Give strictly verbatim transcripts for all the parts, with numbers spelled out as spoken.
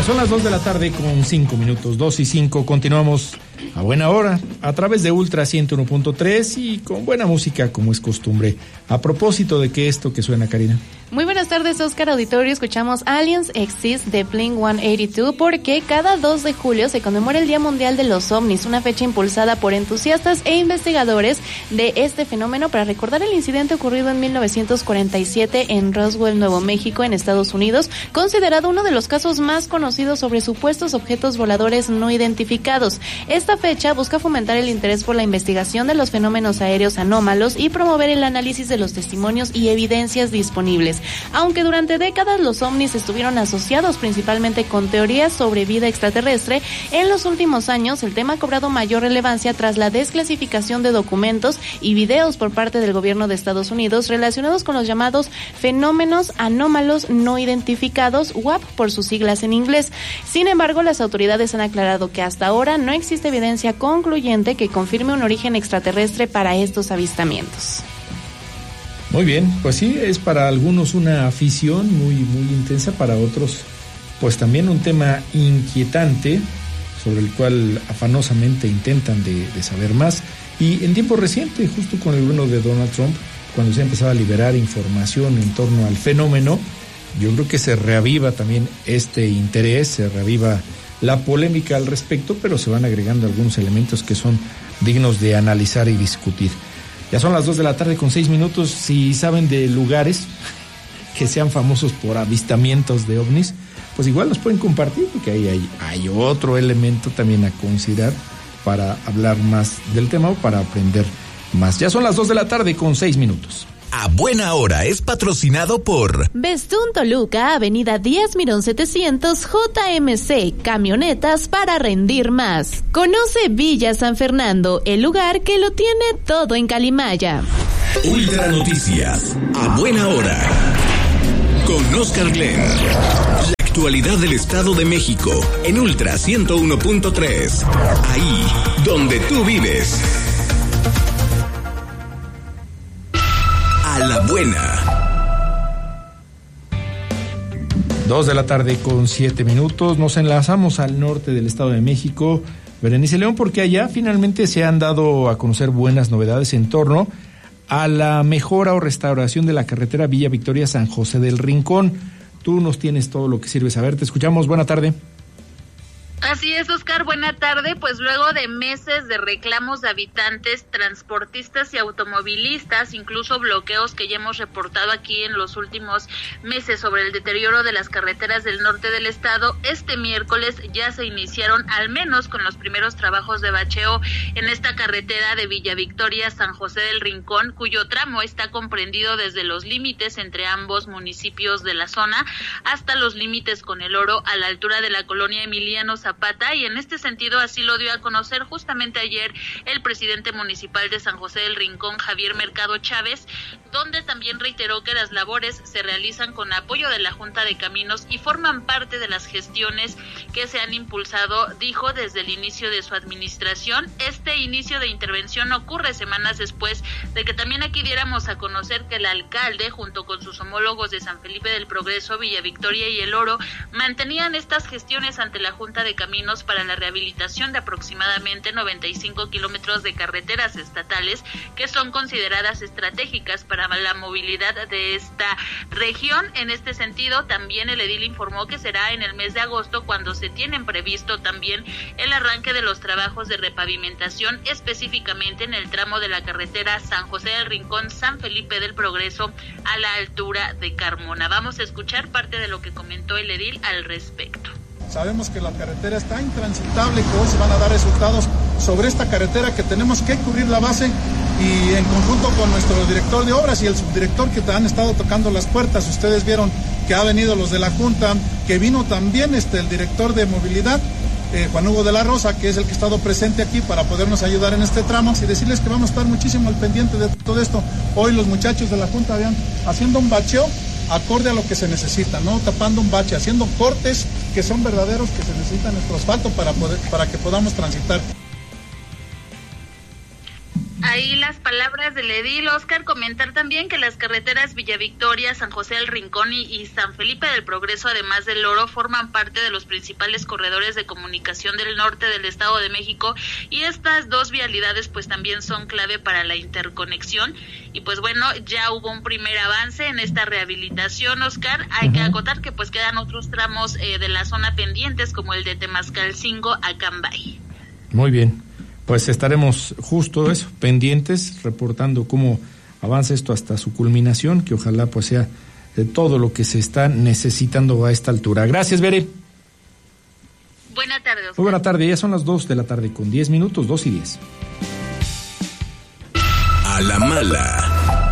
Son las dos de la tarde con cinco minutos, dos y cinco. Continuamos a buena hora a través de Ultra ciento uno punto tres y con buena música como es costumbre. A propósito de que esto que suena, Karina. Muy buenas tardes, Oscar Auditorio. Escuchamos Aliens Exist de Blink ciento ochenta y dos porque cada dos de julio se conmemora el Día Mundial de los OVNIs, una fecha impulsada por entusiastas e investigadores de este fenómeno para recordar el incidente ocurrido en mil novecientos cuarenta y siete en Roswell, Nuevo México, en Estados Unidos, considerado uno de los casos más conocidos sobre supuestos objetos voladores no identificados. Esta fecha busca fomentar el interés por la investigación de los fenómenos aéreos anómalos y promover el análisis de los testimonios y evidencias disponibles. Aunque durante décadas los ovnis estuvieron asociados principalmente con teorías sobre vida extraterrestre, en los últimos años el tema ha cobrado mayor relevancia tras la desclasificación de documentos y videos por parte del gobierno de Estados Unidos relacionados con los llamados fenómenos anómalos no identificados, U A P por sus siglas en inglés. Sin embargo, las autoridades han aclarado que hasta ahora no existe evidencia concluyente que confirme un origen extraterrestre para estos avistamientos. Muy bien, pues sí, es para algunos una afición muy, muy intensa, para otros pues también un tema inquietante sobre el cual afanosamente intentan de, de saber más. Y en tiempo reciente, justo con el gobierno de Donald Trump, cuando se empezaba a liberar información en torno al fenómeno, yo creo que se reaviva también este interés, se reaviva la polémica al respecto, pero se van agregando algunos elementos que son dignos de analizar y discutir. Ya son las dos de la tarde con seis minutos. Si saben de lugares que sean famosos por avistamientos de ovnis, pues igual los pueden compartir, porque ahí hay, hay otro elemento también a considerar para hablar más del tema o para aprender más. Ya son las dos de la tarde con seis minutos. A buena hora es patrocinado por Bestún Toluca, Avenida Díaz Mirón setecientos, J M C, camionetas para rendir más. Conoce Villa San Fernando, el lugar que lo tiene todo en Calimaya. Ultra Noticias, a buena hora, con Oscar Glenn. La actualidad del Estado de México, en Ultra ciento uno punto tres, ahí donde tú vives. A la buena. Dos de la tarde con siete minutos. Nos enlazamos al norte del Estado de México, Berenice León, porque allá finalmente se han dado a conocer buenas novedades en torno a la mejora o restauración de la carretera Villa Victoria San José del Rincón. Tú nos tienes todo lo que sirve saber. Te escuchamos. Buena tarde. Así es, Oscar, buena tarde. Pues luego de meses de reclamos de habitantes, transportistas y automovilistas, incluso bloqueos que ya hemos reportado aquí en los últimos meses sobre el deterioro de las carreteras del norte del estado, este miércoles ya se iniciaron al menos con los primeros trabajos de bacheo en esta carretera de Villa Victoria San José del Rincón, cuyo tramo está comprendido desde los límites entre ambos municipios de la zona hasta los límites con El Oro a la altura de la colonia Emiliano Zapata. Y en este sentido así lo dio a conocer justamente ayer el presidente municipal de San José del Rincón, Javier Mercado Chávez, donde también reiteró que las labores se realizan con apoyo de la Junta de Caminos y forman parte de las gestiones que se han impulsado, dijo, desde el inicio de su administración. Este inicio de intervención ocurre semanas después de que también aquí diéramos a conocer que el alcalde, junto con sus homólogos de San Felipe del Progreso, Villa Victoria y El Oro, mantenían estas gestiones ante la Junta de Caminos para la rehabilitación de aproximadamente noventa y cinco kilómetros de carreteras estatales que son consideradas estratégicas para la movilidad de esta región. En este sentido, también el edil informó que será en el mes de agosto cuando se tienen previsto también el arranque de los trabajos de repavimentación, específicamente en el tramo de la carretera San José del Rincón, San Felipe del Progreso, a la altura de Carmona. Vamos a escuchar parte de lo que comentó el edil al respecto. Sabemos que la carretera está intransitable, que hoy se van a dar resultados sobre esta carretera, que tenemos que cubrir la base, y en conjunto con nuestro director de obras y el subdirector que han estado tocando las puertas. Ustedes vieron que ha venido los de la Junta, que vino también este el director de movilidad, eh, Juan Hugo de la Rosa, que es el que ha estado presente aquí para podernos ayudar en este tramo, y decirles que vamos a estar muchísimo al pendiente de todo esto. Hoy los muchachos de la Junta vean haciendo un bacheo acorde a lo que se necesita, no tapando un bache, haciendo cortes que son verdaderos, que se necesita nuestro asfalto para poder, para que podamos transitar. ahí las palabras del edil. Oscar, comentar también que las carreteras Villa Victoria, San José del Rincón y, y San Felipe del Progreso, además del Oro, forman parte de los principales corredores de comunicación del norte del Estado de México, y estas dos vialidades pues también son clave para la interconexión. Y pues bueno, ya hubo un primer avance en esta rehabilitación, Oscar. Hay uh-huh. que acotar que pues quedan otros tramos eh, de la zona pendientes, como el de Temascalcingo a Cambay. Muy bien, pues estaremos justo eso, pendientes, reportando cómo avanza esto hasta su culminación, que ojalá pues sea de todo lo que se está necesitando a esta altura. Gracias, Bere. Buena tarde, Oscar. Muy buena tarde, ya son las dos de la tarde con diez minutos, dos y diez. A la mala.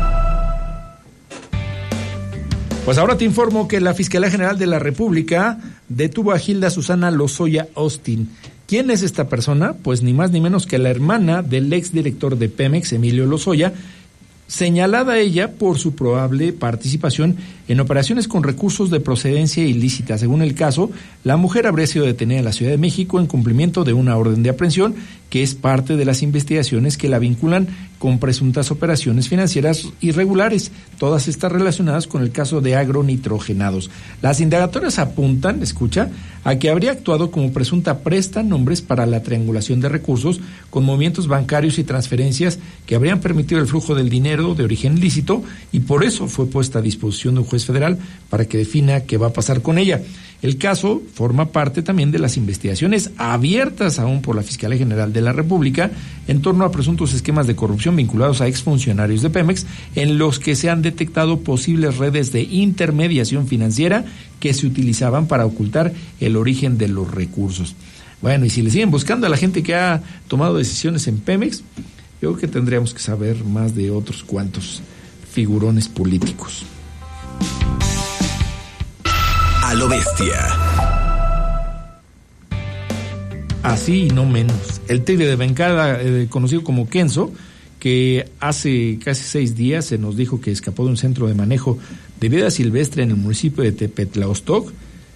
Pues ahora te informo que la Fiscalía General de la República detuvo a Gilda Susana Lozoya Austin. ¿Quién es esta persona? Pues ni más ni menos que la hermana del exdirector de Pemex, Emilio Lozoya, señalada ella por su probable participación en operaciones con recursos de procedencia ilícita. Según el caso, la mujer habría sido detenida en la Ciudad de México en cumplimiento de una orden de aprehensión que es parte de las investigaciones que la vinculan con presuntas operaciones financieras irregulares, todas estas relacionadas con el caso de agronitrogenados. Las indagatorias apuntan, escucha, a que habría actuado como presunta prestanombres para la triangulación de recursos con movimientos bancarios y transferencias que habrían permitido el flujo del dinero de origen ilícito, y por eso fue puesta a disposición de un juez federal para que defina qué va a pasar con ella. El caso forma parte también de las investigaciones abiertas aún por la Fiscalía General de la República en torno a presuntos esquemas de corrupción vinculados a exfuncionarios de Pemex, en los que se han detectado posibles redes de intermediación financiera que se utilizaban para ocultar el origen de los recursos. Bueno, y si le siguen buscando a la gente que ha tomado decisiones en Pemex, yo creo que tendríamos que saber más de otros cuantos figurones políticos. A lo bestia. Así y no menos. El tigre de Bengala, eh, conocido como Kenzo, que hace casi seis días se nos dijo que escapó de un centro de manejo de vida silvestre en el municipio de Tepetlaostoc,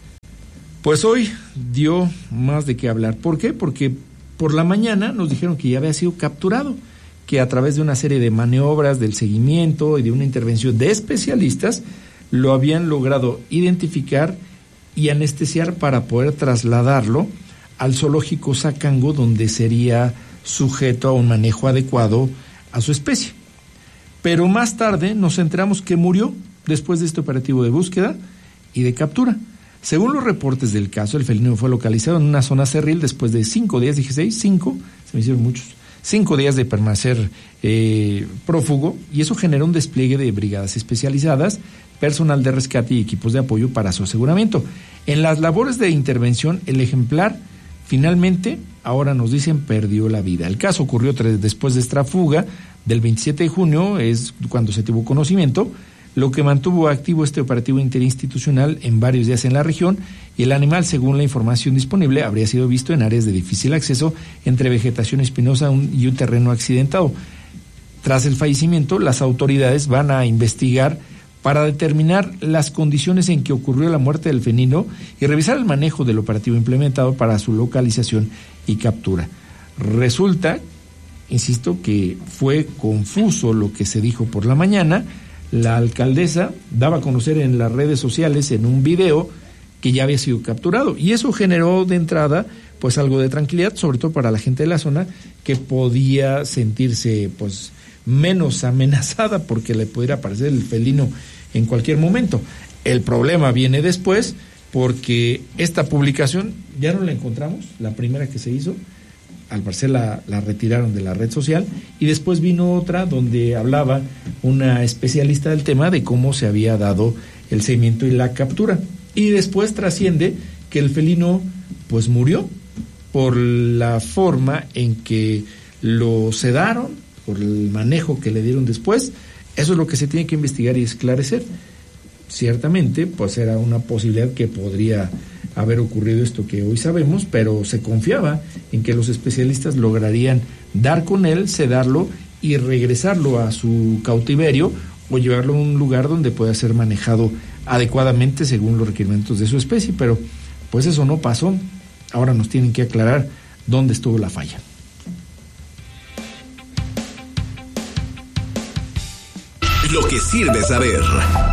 pues hoy dio más de qué hablar. ¿Por qué? Porque por la mañana nos dijeron que ya había sido capturado, que a través de una serie de maniobras del seguimiento y de una intervención de especialistas lo habían logrado identificar y anestesiar para poder trasladarlo al zoológico Zacango, donde sería sujeto a un manejo adecuado a su especie. Pero más tarde nos enteramos que murió después de este operativo de búsqueda y de captura. Según los reportes del caso, el felino fue localizado en una zona cerril después de cinco días, dije seis, cinco, se me hicieron muchos, cinco días de permanecer eh, prófugo, y eso generó un despliegue de brigadas especializadas, personal de rescate y equipos de apoyo para su aseguramiento. En las labores de intervención, el ejemplar finalmente, ahora nos dicen, perdió la vida. El caso ocurrió tres, después de esta fuga del veintisiete de junio, es cuando se tuvo conocimiento, lo que mantuvo activo este operativo interinstitucional en varios días en la región, y el animal, según la información disponible, habría sido visto en áreas de difícil acceso entre vegetación espinosa y un terreno accidentado. Tras el fallecimiento, las autoridades van a investigar para determinar las condiciones en que ocurrió la muerte del felino y revisar el manejo del operativo implementado para su localización y captura. Resulta, insisto, que fue confuso lo que se dijo por la mañana. La alcaldesa daba a conocer en las redes sociales, en un video, que ya había sido capturado, y eso generó de entrada pues algo de tranquilidad, sobre todo para la gente de la zona, que podía sentirse pues menos amenazada porque le pudiera aparecer el felino en cualquier momento. El problema viene después, porque esta publicación ya no la encontramos, la primera que se hizo, al parecer la, la retiraron de la red social, y después vino otra donde hablaba una especialista del tema de cómo se había dado el seguimiento y la captura, y después trasciende que el felino pues murió por la forma en que lo sedaron, por el manejo que le dieron después. Eso es lo que se tiene que investigar y esclarecer. Ciertamente, pues era una posibilidad que podría haber ocurrido esto que hoy sabemos, pero se confiaba en que los especialistas lograrían dar con él, sedarlo y regresarlo a su cautiverio o llevarlo a un lugar donde pueda ser manejado adecuadamente según los requerimientos de su especie, pero pues eso no pasó. Ahora nos tienen que aclarar dónde estuvo la falla. Lo que sirve saber.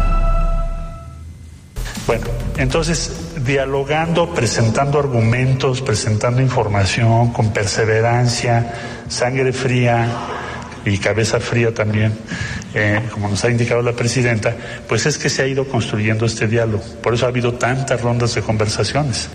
Bueno, entonces, dialogando, presentando argumentos, presentando información con perseverancia, sangre fría y cabeza fría también, eh, como nos ha indicado la presidenta, pues es que se ha ido construyendo este diálogo. Por eso ha habido tantas rondas de conversaciones.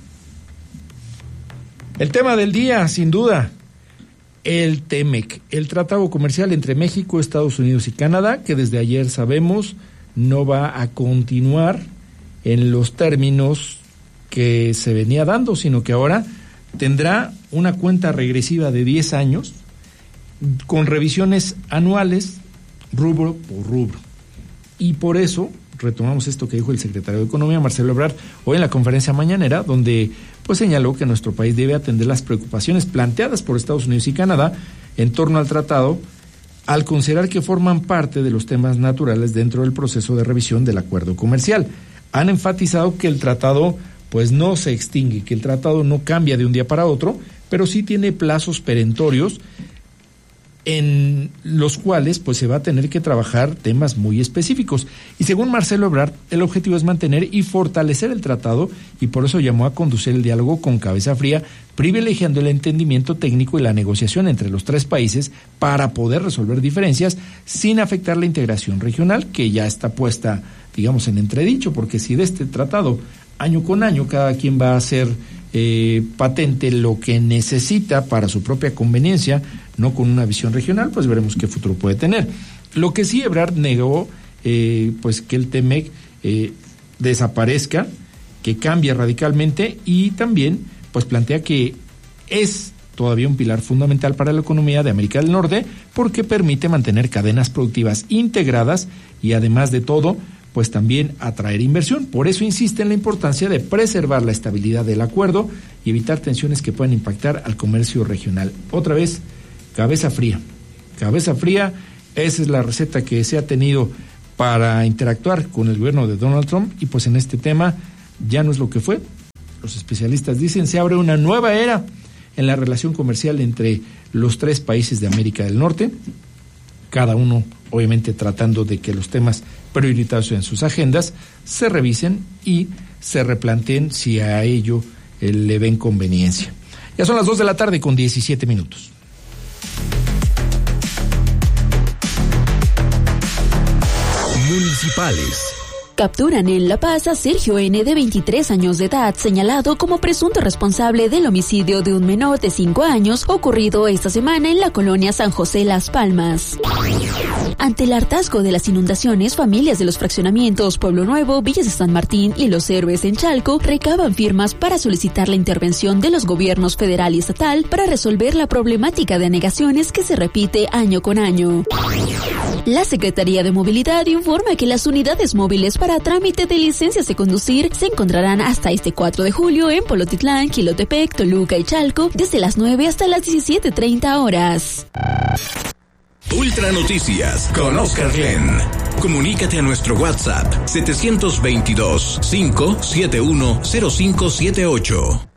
El tema del día, sin duda, el TEMEC, el Tratado Comercial entre México, Estados Unidos y Canadá, que desde ayer sabemos no va a continuar en los términos que se venía dando, sino que ahora tendrá una cuenta regresiva de diez años con revisiones anuales, rubro por rubro. Y por eso retomamos esto que dijo el secretario de Economía, Marcelo Ebrard, hoy en la conferencia mañanera, donde pues señaló que nuestro país debe atender las preocupaciones planteadas por Estados Unidos y Canadá en torno al tratado, al considerar que forman parte de los temas naturales dentro del proceso de revisión del acuerdo comercial. Han enfatizado que el tratado pues no se extingue, que el tratado no cambia de un día para otro, pero sí tiene plazos perentorios en los cuales pues se va a tener que trabajar temas muy específicos. Y según Marcelo Ebrard, el objetivo es mantener y fortalecer el tratado, y por eso llamó a conducir el diálogo con cabeza fría, privilegiando el entendimiento técnico y la negociación entre los tres países para poder resolver diferencias sin afectar la integración regional, que ya está puesta, digamos, en entredicho, porque si de este tratado año con año cada quien va a hacer eh, patente lo que necesita para su propia conveniencia, no con una visión regional, pues veremos qué futuro puede tener. Lo que sí Ebrard negó, eh, pues que el TEMEC eh, desaparezca, que cambie radicalmente, y también pues plantea que es todavía un pilar fundamental para la economía de América del Norte, porque permite mantener cadenas productivas integradas y además de todo, pues también atraer inversión. Por eso insiste en la importancia de preservar la estabilidad del acuerdo y evitar tensiones que puedan impactar al comercio regional. Otra vez, cabeza fría. Cabeza fría, esa es la receta que se ha tenido para interactuar con el gobierno de Donald Trump, y pues en este tema ya no es lo que fue. Los especialistas dicen se abre una nueva era en la relación comercial entre los tres países de América del Norte, cada uno obviamente tratando de que los temas prioritarios en sus agendas se revisen y se replanteen si a ello eh, le ven conveniencia. Ya son las dos de la tarde con diecisiete minutos. Municipales. Capturan en La Paz a Sergio N., de veintitrés años de edad, señalado como presunto responsable del homicidio de un menor de cinco años ocurrido esta semana en la colonia San José Las Palmas. Ante el hartazgo de las inundaciones, familias de los fraccionamientos Pueblo Nuevo, Villas de San Martín y Los Héroes en Chalco recaban firmas para solicitar la intervención de los gobiernos federal y estatal para resolver la problemática de anegaciones que se repite año con año. La Secretaría de Movilidad informa que las unidades móviles para trámite de licencias de conducir se encontrarán hasta este cuatro de julio en Polotitlán, Quilotepec, Toluca y Chalco desde las nueve hasta las diecisiete treinta horas. Ultra Noticias con Oscar Glenn. Comunícate a nuestro WhatsApp setecientos veintidós, cinco setenta y uno, cero cinco siete ocho.